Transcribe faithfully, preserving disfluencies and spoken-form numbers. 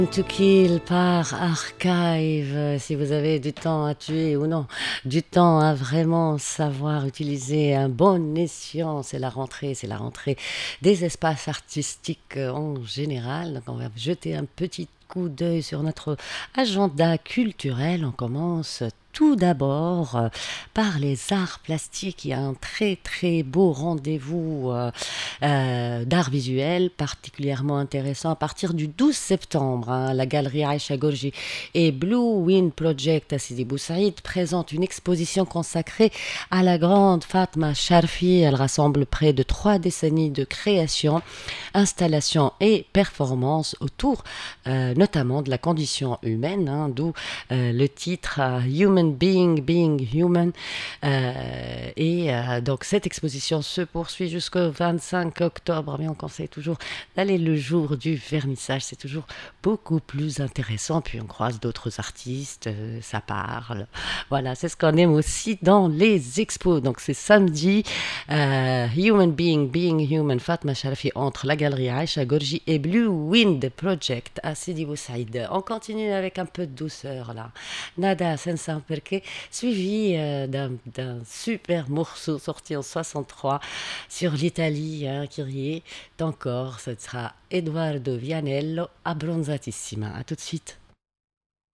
To Kill par Archive. Si vous avez du temps à tuer ou non, du temps à vraiment savoir utiliser un bon escient, c'est la rentrée, c'est la rentrée des espaces artistiques en général. Donc on va jeter un petit coup d'œil sur notre agenda culturel. On commence tout d'abord euh, par les arts plastiques. Il y a un très très beau rendez-vous euh, euh, d'art visuel particulièrement intéressant à partir du douze septembre. Hein. La galerie Aïcha Gorgi et Blue Wind Project à Sidi Bou Saïd présentent une exposition consacrée à la grande Fatma Sharfi. Elle rassemble près de trois décennies de création, installation et performance autour euh, notamment de la condition humaine, hein, d'où euh, le titre euh, Human Being, Being Human. Euh, et euh, donc cette exposition se poursuit jusqu'au vingt-cinq octobre, mais on conseille toujours d'aller le jour du vernissage, c'est toujours beaucoup plus intéressant, puis on croise d'autres artistes, euh, ça parle. Voilà, c'est ce qu'on aime aussi dans les expos. Donc c'est samedi, euh, Human Being, Being Human, Fatma Sharfi entre la galerie Aïcha Gorgi et Blue Wind Project à Sidi Bou Saïd. On continue avec un peu de douceur là. Nada Senza Perché, suivi euh, d'un, d'un super morceau sorti en soixante-trois sur l'Italie, hein, Kyrie. Encore, ce sera Eduardo Vianello, Abbronzatissima. À tout de suite.